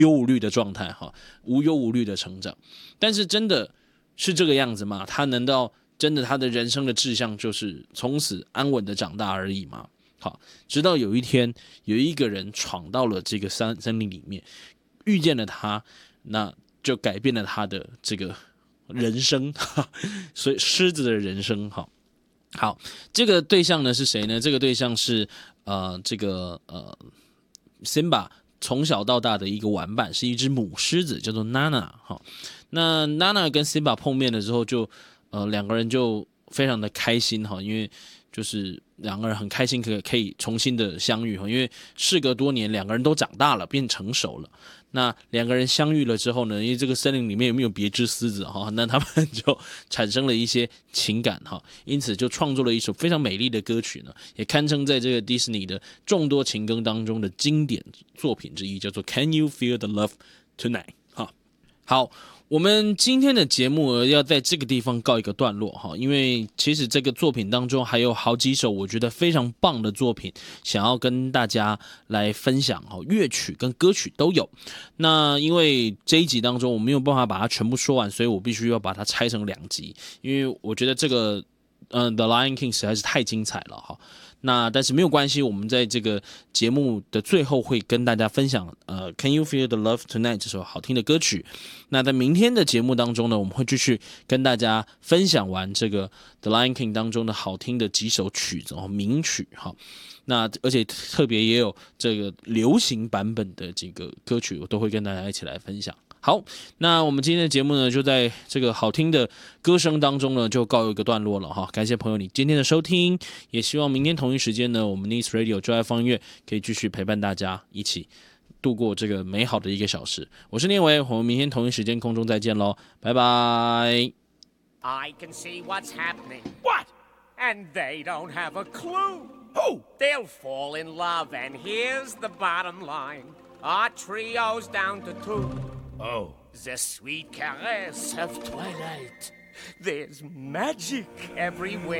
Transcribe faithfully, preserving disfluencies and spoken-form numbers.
忧无虑的状态哈，无忧无虑的成长。但是真的是这个样子吗？他难道真的他的人生的志向就是从此安稳的长大而已吗？好，直到有一天有一个人闯到了这个森森林里面，遇见了他，那就改变了他的这个人生，所以狮子的人生哈。好，这个对象呢是谁呢？这个对象是呃这个呃 Simba 从小到大的一个玩伴，是一只母狮子，叫做 Nana 哈。那 Nana 跟 Simba 碰面了之后就，呃两个人就非常的开心哈，因为就是两个人很开心可以可以重新的相遇哈，因为事隔多年，两个人都长大了，变成熟了。那两个人相遇了之后呢，因为这个森林里面有没有别只狮子哈，那他们就产生了一些情感哈，因此就创作了一首非常美丽的歌曲呢，也堪称在这个迪士尼的众多情歌当中的经典作品之一，叫做 Can You Feel the Love Tonight 哈。好，我们今天的节目要在这个地方告一个段落哈，因为其实这个作品当中还有好几首我觉得非常棒的作品，想要跟大家来分享哈，乐曲跟歌曲都有。那因为这一集当中我没有办法把它全部说完，所以我必须要把它拆成两集，因为我觉得这个呃 The Lion King 实在是太精彩了哈。那但是没有关系，我们在这个节目的最后会跟大家分享呃 Can You Feel the Love Tonight 这首好听的歌曲。那在明天的节目当中呢，我们会继续跟大家分享完这个 The Lion King 当中的好听的几首曲子哦，名曲哈。那而且特别也有这个流行版本的这个歌曲，我都会跟大家一起来分享。好，那我们今天的节目呢，就在这个好听的歌声当中呢，就告一个段落了哈。感谢朋友你今天的收听，也希望明天同一时间呢，我们 Nice Radio 就爱放音乐可以继续陪伴大家，一起度过这个美好的一个小时。我是念维，我们明天同一时间空中再见喽，拜拜。 I can see what's happening. What? And they don't have a clue. Who? They'll fall in love, and here's the bottom line. Our trio's down to two. Oh. The sweet caress of twilight. There's magic everywhere.